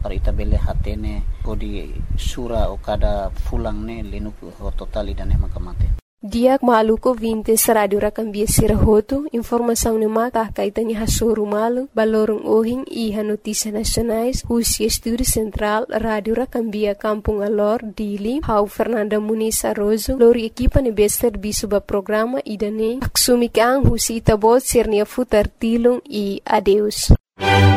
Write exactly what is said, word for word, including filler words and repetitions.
para itabele hatene kodi sura o kada fulang ne linuku ho totali dan ema kamate. Dia maluco vintes radio rakambia sirahoto, informação ni mata kaitan ni hasoro malu, balorong ohing iha notícias nacionais, Rusia Estúdio Central, Radio Rakambia Kampung Alor, Dili, Hau Fernanda Muniz Arrozo, lori equipa ni bester bisuba programa idane, aksumikang husita bot sirnia futar tilung e adeus.